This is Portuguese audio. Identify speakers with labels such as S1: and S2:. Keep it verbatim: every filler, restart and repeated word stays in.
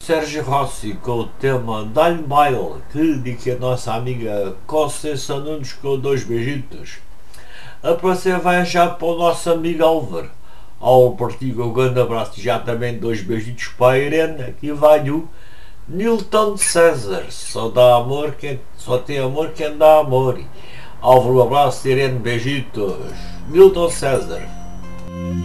S1: Sérgio Rossi com o tema Dá-lhe Baile, que dedica a nossa amiga Conceição Nunes com dois beijitos. A próxima vai já para o nosso amigo Álvaro. Ao partido, um grande abraço, já também dois beijitos para a Irene. Aqui vai o Nilton César. Só dá amor quem, só tem amor quem dá amor. Álvaro, um abraço, Irene, beijitos. Nilton César.